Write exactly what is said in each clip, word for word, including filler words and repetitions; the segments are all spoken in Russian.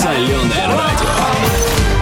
Соленое радио.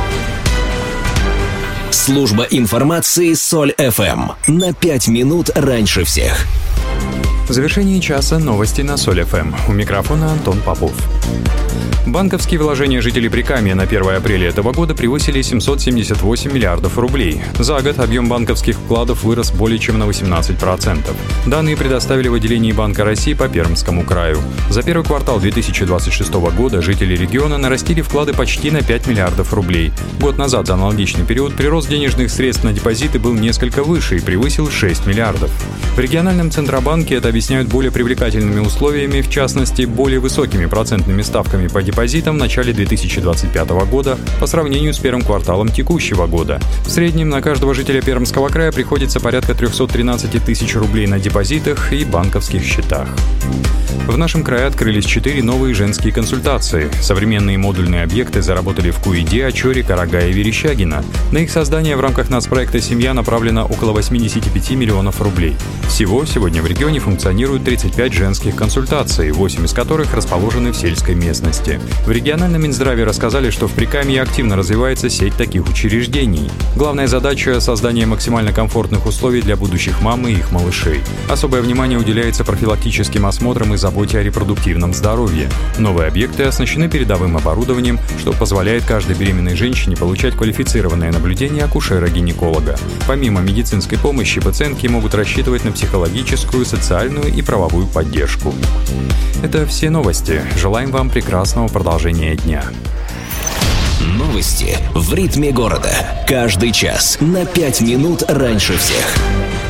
Служба информации Соль эф эм на пять минут раньше всех. В завершении часа новости на Соль эф эм. У микрофона Антон Попов. Банковские вложения жителей Прикамья на первое апреля этого года превысили семьсот семьдесят восемь миллиардов рублей. За год объем банковских вкладов вырос более чем на восемнадцать процентов. Данные предоставили в отделении Банка России по Пермскому краю. За первый квартал две тысячи двадцать шестого года жители региона нарастили вклады почти на пять миллиардов рублей. Год назад за аналогичный период прирост денежных средств на депозиты был несколько выше и превысил шесть миллиардов. В региональном Центробанке это объясняют более привлекательными условиями, в частности, более высокими процентными ставками по депозитам в начале две тысячи двадцать пятого года по сравнению с первым кварталом текущего года. В среднем на каждого жителя Пермского края приходится порядка триста тринадцать тысяч рублей на депозитах и банковских счетах. В нашем крае открылись четыре новые женские консультации. Современные модульные объекты заработали в Куйде, Очоре, Карагае и Верещагино. На их создание в рамках нацпроекта «Семья» направлено около восемьдесят пять миллионов рублей. Всего сегодня в регионе функционируют тридцать пять женских консультаций, восемь из которых расположены в сельской местности. В региональном Минздраве рассказали, что в Прикамье активно развивается сеть таких учреждений. Главная задача – создание максимально комфортных условий для будущих мам и их малышей. Особое внимание уделяется профилактическим осмотрам и заботе о репродуктивном здоровье. Новые объекты оснащены передовым оборудованием, что позволяет каждой беременной женщине получать квалифицированное наблюдение акушера-гинеколога. Помимо медицинской помощи, пациентки могут рассчитывать на психологическую, социальную и правовую поддержку. Это все новости. Желаем вам прекрасного продолжения дня. Новости в ритме города. Каждый час на пять минут раньше всех.